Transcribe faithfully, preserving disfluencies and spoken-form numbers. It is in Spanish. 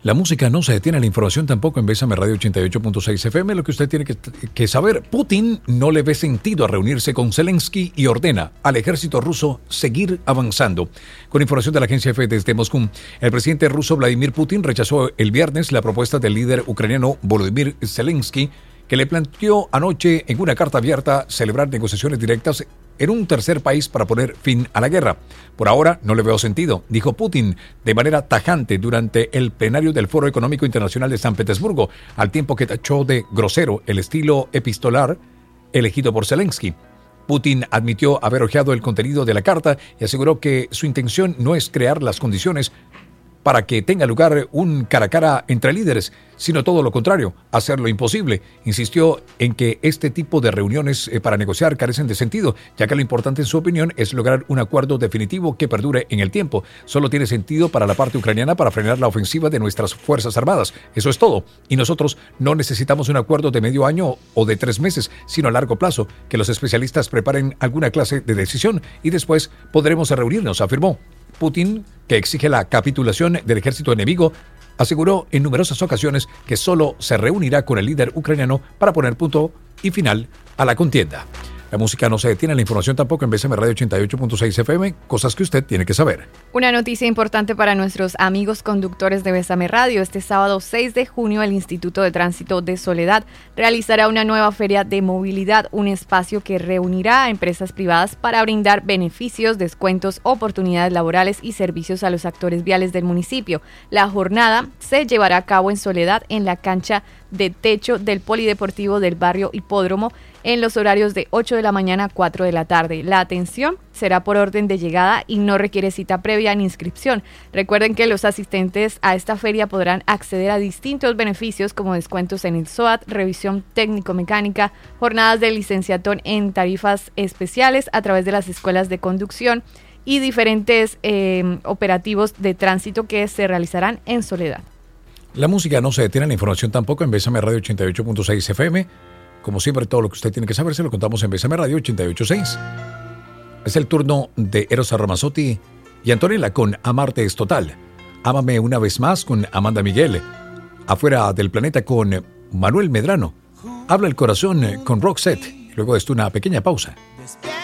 La música no se detiene, la información tampoco en Bésame Radio ochenta y ocho punto seis F M. Lo que usted tiene que, que saber, Putin no le ve sentido a reunirse con Zelensky y ordena al ejército ruso seguir avanzando. Con información de la agencia F desde Moscú, el presidente ruso Vladimir Putin rechazó el viernes la propuesta del líder ucraniano Volodymyr Zelensky, que le planteó anoche en una carta abierta celebrar negociaciones directas en un tercer país para poner fin a la guerra. Por ahora no le veo sentido, dijo Putin de manera tajante durante el plenario del Foro Económico Internacional de San Petersburgo, al tiempo que tachó de grosero el estilo epistolar elegido por Zelensky. Putin admitió haber hojeado el contenido de la carta y aseguró que su intención no es crear las condiciones para que tenga lugar un cara a cara entre líderes, sino todo lo contrario, hacerlo imposible. Insistió en que este tipo de reuniones eh, para negociar carecen de sentido, ya que lo importante en su opinión es lograr un acuerdo definitivo que perdure en el tiempo. Solo tiene sentido para la parte ucraniana para frenar la ofensiva de nuestras Fuerzas Armadas. Eso es todo. Y nosotros no necesitamos un acuerdo de medio año o de tres meses, sino a largo plazo, que los especialistas preparen alguna clase de decisión y después podremos reunirnos, afirmó. Putin, que exige la capitulación del ejército enemigo, aseguró en numerosas ocasiones que solo se reunirá con el líder ucraniano para poner punto y final a la contienda. La música no se detiene, la información tampoco en Bésame Radio ochenta y ocho punto seis F M, cosas que usted tiene que saber. Una noticia importante para nuestros amigos conductores de Bésame Radio. Este sábado seis de junio el Instituto de Tránsito de Soledad realizará una nueva feria de movilidad, un espacio que reunirá a empresas privadas para brindar beneficios, descuentos, oportunidades laborales y servicios a los actores viales del municipio. La jornada se llevará a cabo en Soledad en la cancha de techo del Polideportivo del barrio Hipódromo en los horarios de ocho de la mañana a cuatro de la tarde. La atención será por orden de llegada y no requiere cita previa ni inscripción. Recuerden que los asistentes a esta feria podrán acceder a distintos beneficios como descuentos en el S O A T, revisión técnico-mecánica, jornadas de licenciatón en tarifas especiales a través de las escuelas de conducción y diferentes eh, operativos de tránsito que se realizarán en Soledad. La música no se detiene, la información tampoco en Bésame Radio ochenta y ocho punto seis F M. Como siempre, todo lo que usted tiene que saber se lo contamos en Bésame Radio ochenta y ocho punto seis. Es el turno de Eros Ramazzotti y Antonella con Amarte es Total. Ámame una vez más con Amanda Miguel. Afuera del planeta con Manuel Medrano. Habla el corazón con Roxette. Luego de esto una pequeña pausa.